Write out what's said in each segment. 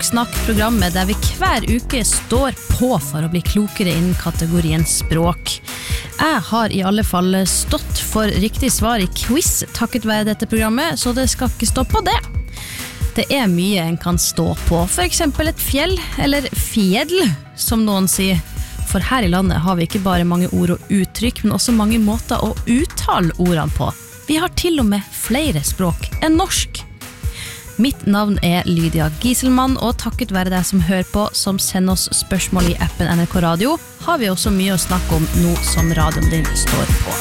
Språksnakk, programmet der vi hver uke står på for å bli klokere innen kategorien språk. Jeg har i alle fall stått for riktig svar i quiz takket være dette programmet, så det skal ikke stå på det. Det mye en kan stå på, for eksempel et fjell, eller fjell, som noen sier. For her i landet har vi ikke bare mange ord og uttrykk, men også mange måter å uttale ordene på. Vi har til og med flere språk enn norsk. Mitt navn Lydia Gieselmann, og takket være deg som hører på, som sender oss spørsmål i appen NRK Radio, har vi også mye å snakke om nå som radioen din står på.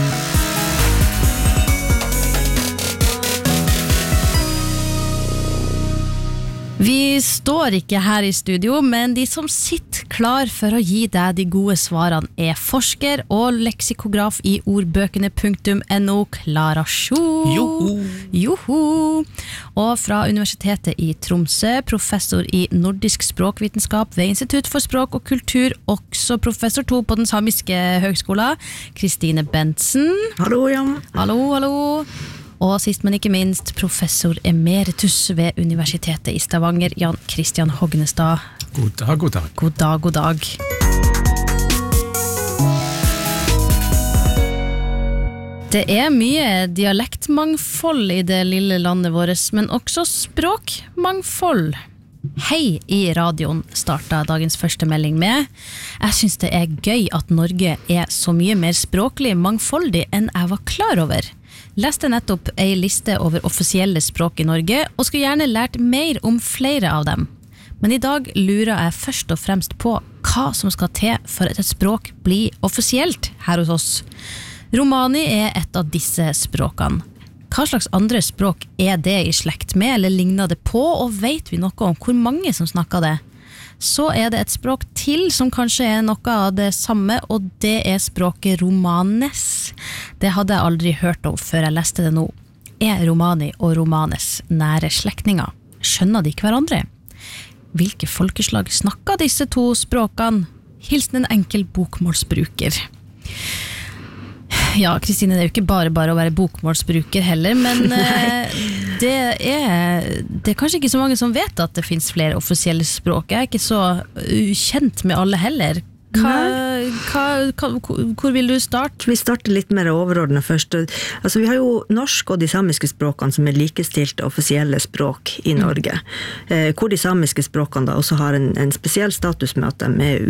Vi står ikke her i studio, men de som sitter klar for å gi deg de gode svarene forsker og leksikograf i ordbøkene.no, Klara Sjo. Joho! Og fra Universitetet i Tromsø, professor i nordisk språkvitenskap ved Institutt for språk og kultur, også professor 2 på den samiske høgskolen, Kristine Bentsen. Hallo, Jan. Hallo. Og sist, men ikke minst, professor emeritus ved Universitetet i Stavanger, Jan Christian Hognestad. God dag. God dag. Det mye dialektmangfold i det lille landet vårt, men også språkmangfold. Hei i radioen startet dagens første melding med. Jeg synes det gøy at Norge så mye mer språklig mangfoldig enn jeg var klar over. Leste nettopp en liste over offisielle språk i Norge, og skulle gjerne lært mer om flere av dem. Men i dag lurer jeg først og fremst på hva som skal til for at et språk blir offisielt her hos oss. Romani et av disse språkene. Hva slags andre språk det i slekt med, eller ligner det på, og vet vi noe om hvor mange som snakker det? Så det et språk til som kanskje noe av det samme, og det språket romanes. Det hadde jeg aldri hørt om før jeg leste det nå. Romani og romanes nære slektninger? Skjønner de hverandre? Hvilke folkeslag snakker disse to språkene? Hilsen en enkel bokmålsbruker. Ja, Kristine, det jo ikke bare å være bokmålsbruker heller, men det kanskje ikke så mange som vet at det finnes flere offisielle språk. Jeg ikke så kjent med alle heller. Hvor vil du starte? Vi starter litt mer overordnet først. Altså, vi har jo norsk og de samiske språkene som likestilte offisielle språk i Norge. Hvor de samiske språkene da også har en spesiell status med at de